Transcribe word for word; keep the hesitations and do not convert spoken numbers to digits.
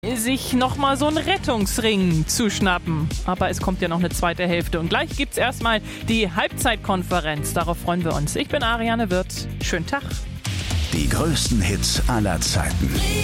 sich nochmal so einen Rettungsring zu schnappen. Aber es kommt ja noch eine zweite Hälfte. Und gleich gibt's erstmal die Halbzeitkonferenz. Darauf freuen wir uns. Ich bin Ariane Wirth. Schönen Tag. Die größten Hits aller Zeiten.